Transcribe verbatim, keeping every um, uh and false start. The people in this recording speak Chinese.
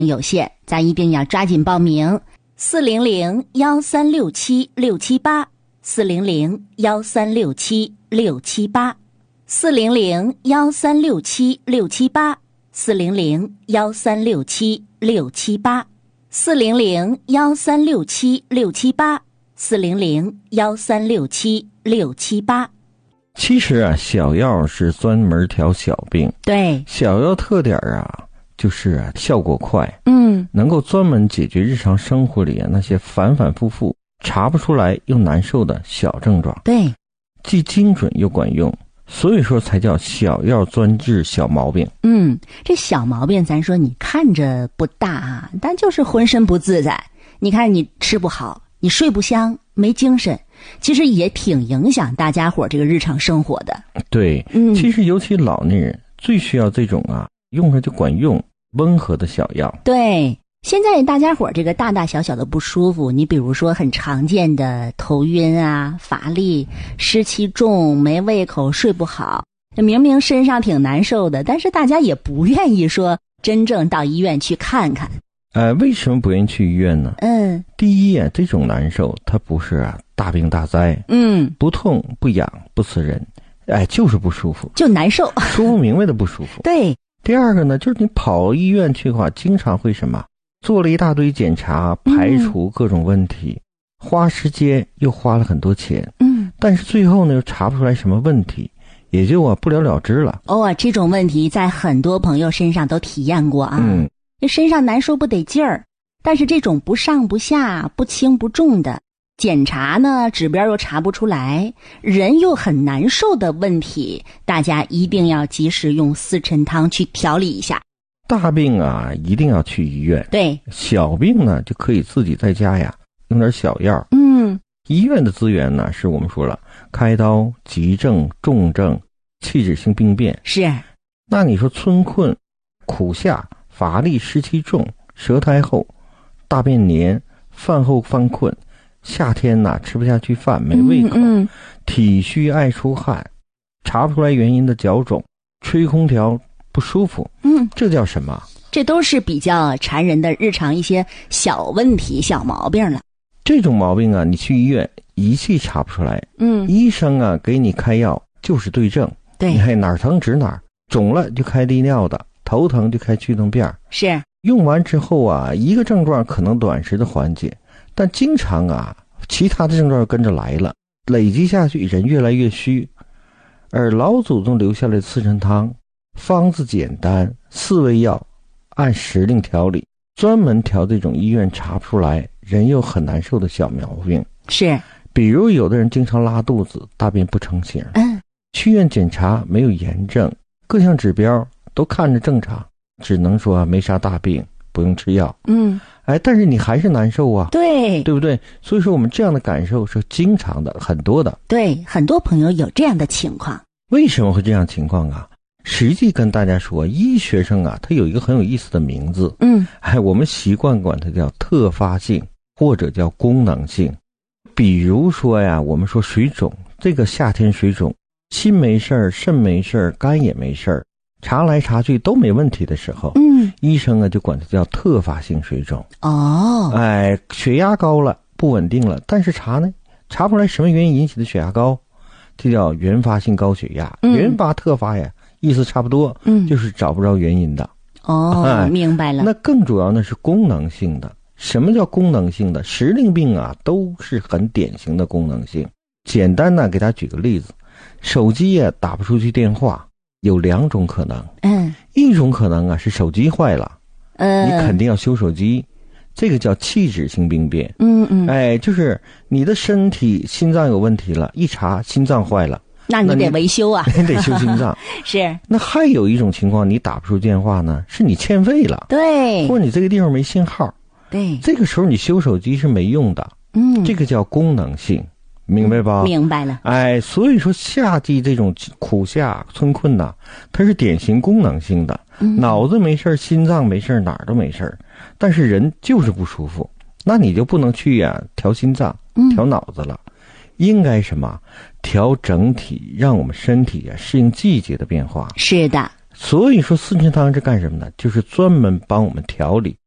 有限，咱一定要抓紧报名。四零零幺三六七六七八，四零零幺三六七六七八，四零零幺三六七六七八，四零零幺三六七六七八，四零零幺三六七六七八，四零零幺三六七六七八。 其实啊，小药是专门调小病。 对， 小药特点啊，就是啊效果快， 嗯， 能够专门解决日常生活里啊那些反反复复查不出来又难受的小症状。 对， 既精准又管用，所以说才叫小药专治小毛病。 嗯，这小毛病咱说你看着不大啊，但就是浑身不自在。你看你吃不好，你睡不香，没精神，其实也挺影响大家伙这个日常生活的。 对， 嗯， 其实尤其老年人最需要这种啊用着就管用温和的小药。 对，现在大家伙这个大大小小的不舒服，你比如说很常见的头晕啊、乏力、湿气重、没胃口、睡不好，明明身上挺难受的，但是大家也不愿意说真正到医院去看看。 呃，为什么不愿意去医院呢？ 嗯， 第一啊，这种难受它不是啊大病大灾， 嗯， 不痛不痒不刺人，哎，就是不舒服， 就难受， 说不明白的不舒服。 对。 第二个呢，就是你跑医院去的话，经常会什么，做了一大堆检查，排除各种问题，嗯、花时间又花了很多钱， 嗯， 但是最后呢又查不出来什么问题，也就啊不了了之了。 哦，这种问题在很多朋友身上都体验过啊。 嗯， 这身上难受不得劲儿，但是这种不上不下、不轻不重的检查呢，指标又查不出来，人又很难受的问题，大家一定要及时用四陈汤去调理一下。 大病啊，一定要去医院。 对， 小病呢就可以自己在家呀用点小药。 嗯， 医院的资源呢，是我们说了，开刀、急症、重症、器质性病变。 是。 那你说春困、苦夏、乏力、湿气重、舌苔厚、大便黏、饭后犯困，夏天呐、啊、吃不下去饭，没胃口， 嗯嗯、 体虚爱出汗，查不出来原因的脚肿，吹空调不舒服， 嗯， 这叫什么？ 这都是比较缠人的日常一些小问题、小毛病了。 这种毛病啊，你去医院仪器查不出来， 嗯， 医生啊给你开药就是对症， 对， 你还哪儿疼指哪儿，肿了就开利尿的，头疼就开去痛片， 是用完之后啊，一个症状可能短时的缓解，但经常啊，其他的症状跟着来了，累积下去，人越来越虚。而老祖宗留下来的四陈汤，方子简单，四味药，按时令调理，专门调这种医院查不出来，人又很难受的小毛病。 是， 比如有的人经常拉肚子，大便不成形， 嗯， 去医院检查没有炎症，各项指标都看着正常，只能说没啥大病，不用吃药。 嗯， 哎，但是你还是难受啊， 对， 对不对？所以说我们这样的感受是经常的，很多的。 对，很多朋友有这样的情况。 为什么会这样情况啊？实际跟大家说，医学生啊，他有一个很有意思的名字， 嗯， 哎，我们习惯管它叫特发性或者叫功能性。比如说呀，我们说水肿，这个夏天水肿，心没事儿，肾没事儿，肝也没事儿，查来查去都没问题的时候， 嗯， 医生啊就管它叫特发性水肿。 哦， 哎，血压高了，不稳定了，但是查呢，查不出来什么原因引起的血压高，这叫原发性高血压。 嗯、 原发特发呀，意思差不多， 嗯， 就是找不着原因的。 哦， 哎、 明白了。 那更主要的是功能性的。什么叫功能性的？时令病啊，都是很典型的功能性。简单呢，给大家举个例子，手机呀、啊、打不出去电话，有两种可能。 嗯， 一种可能啊是手机坏了， 嗯， 你肯定要修手机，这个叫器质性病变。 嗯嗯， 哎，就是你的身体心脏有问题了，一查心脏坏了， 那你得维修啊， 你得修心脏。 是。 那还有一种情况，你打不出电话呢，是你欠费了， 对， 或者你这个地方没信号， 对， 这个时候你修手机是没用的。 嗯， 这个叫功能性，明白吧？ 明白了。 哎，所以说夏季这种苦夏春困呐，它是典型功能性的， 嗯、 脑子没事，心脏没事，哪儿都没事，但是人就是不舒服，那你就不能去呀、啊、调心脏、调脑子了，嗯、应该什么调整体，让我们身体啊适应季节的变化。 是的。 所以说四陈汤是干什么呢？就是专门帮我们调理